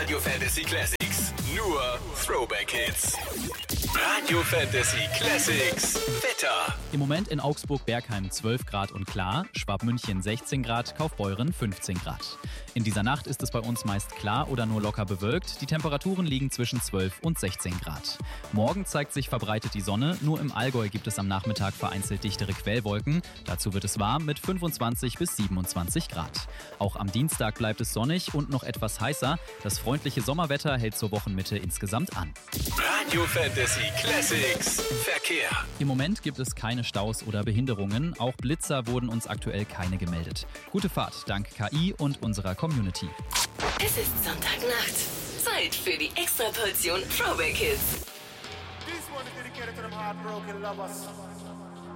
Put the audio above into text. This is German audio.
Radio Fantasy Classics. Nur Throwback Hits. Radio Fantasy Classics. Wetter. Im Moment in Augsburg-Bergheim 12 Grad und klar, Schwabmünchen 16 Grad, Kaufbeuren 15 Grad. In dieser Nacht ist es bei uns meist klar oder nur locker bewölkt. Die Temperaturen liegen zwischen 12 und 16 Grad. Morgen zeigt sich verbreitet die Sonne. Nur im Allgäu gibt es am Nachmittag vereinzelt dichtere Quellwolken. Dazu wird es warm mit 25 bis 27 Grad. Auch am Dienstag bleibt es sonnig und noch etwas heißer. Das freundliche Sommerwetter hält zur Wochenmitte insgesamt an. Radio Fantasy Classics. Verkehr. Im Moment gibt es keine Staus oder Behinderungen. Auch Blitzer wurden uns aktuell keine gemeldet. Gute Fahrt dank KI und unserer Community. Es ist Sonntagnacht. Zeit für die Extraportion Throwback Hits. This one is dedicated to them heartbroken lovers.